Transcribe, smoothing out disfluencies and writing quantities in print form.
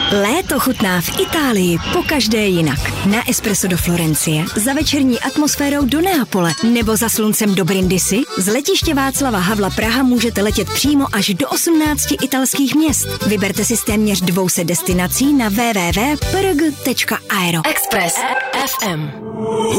Léto chutná v Itálii pokaždé jinak. Na espresso do Florencie, za večerní atmosférou do Neapole nebo za sluncem do Brindisi z letiště Václava Havla Praha můžete letět přímo až do 18 italských měst. Vyberte si z téměř 200 destinací na www.prg.aero. Express FM.